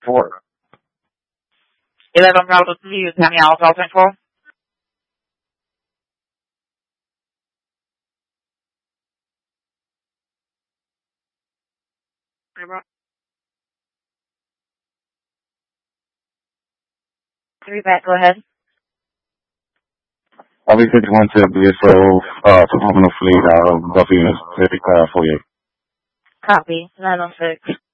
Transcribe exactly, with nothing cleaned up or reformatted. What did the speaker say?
four. eleven Bravo three, you tell me out of control. Three back, go ahead. I'll be fifty-one to B S O, uh, Phenomenal Fleet, uh, Buffy, Pacific, uh, forty-eight. Copy, nine oh six.